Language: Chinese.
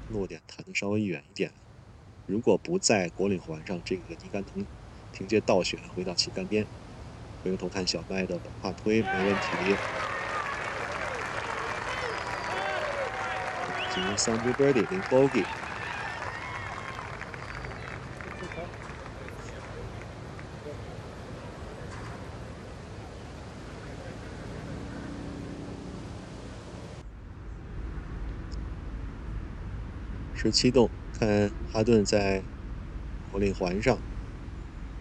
落点弹得稍微远一点。如果不在果岭环上，这个尼甘能凭借倒旋回到旗杆边。回过头看小麦的稳胯推没问题，进入3支 birdie 0 bogey。17洞，看哈顿在果岭环上